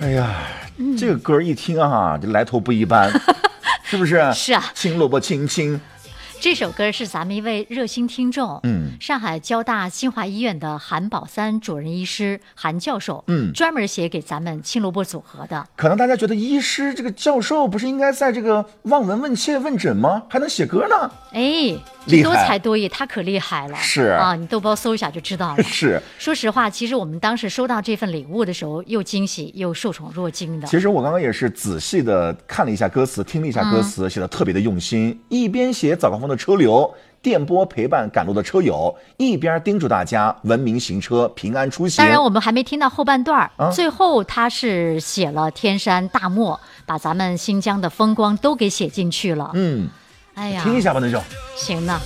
哎呀，这个歌一听啊，这来头不一般，是不是？ 是啊， 青萝卜青青。 这首歌是咱们一位热心听众，上海交大新华医院的韩宝三主任医师韩教授，专门写给咱们青萝卜组合的。 可能大家觉得医师这个教授不是应该在这个望闻问切问诊吗？还能写歌呢？ 哎， 厉害， 多才多艺，他可厉害了。 是啊，你豆包搜一下就知道了。 是， 说实话，其实我们当时收到这份礼物的时候，又惊喜又受宠若惊的。 其实我刚刚也是仔细的看了一下歌词，听了一下歌词，写的特别的用心。一边写早高峰的车流，电波陪伴赶路的车友，一边叮嘱大家文明行车，平安出行。 当然，我们还没听到后半段，最后他是写了天山大漠，把咱们新疆的风光都给写进去了。 哎呀，听一下吧，那就行呢。